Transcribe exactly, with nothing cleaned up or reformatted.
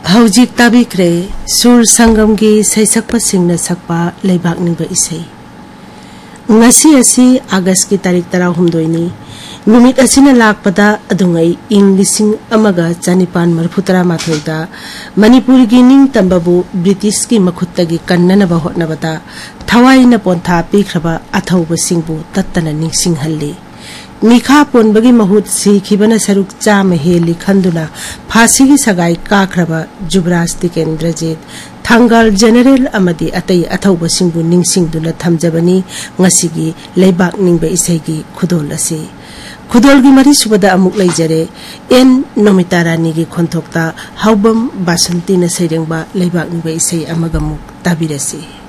हौजिक ताबिख्रे सुर संगम की सैसक्पा सिंगना सकपा लेबाक निबा इसै ngasi asi August की तारीख तराहुमदोइनी नुमित असिना लाकपदा अदुंगै इंग लिसिंग अमगा चानिपान मरफुतरा माथोइदा मणिपुर की निंग तंबाबु ब्रिटिश की मखुत्तगी कन्ननबा होटनबदा थवाइना पोंथा पीख्रबा अथौबा सिंगबु तत्तना निंगसिंग हल्ली मिखा पोनबगी महुत सिखिबना सरुक चाम हेली खंदुना फांसी की सगाई काख्रबा जुबराज तिकेंद्रजीत थांगाल जनरल अमदी अतई अथौबा सिंगबु निंगसिंगदुना थमजबनी ngasiगी लेबाक निंगबा इसैगी खुदोल असी खुदोलगी मरी सुबदा अमुक लैजरे एन नोमिता रानी की खोंथोक्ता हाउबम बासंती न सैरेंगबा लेबाक निंगबा इसै अमगमुक ताबिरसी।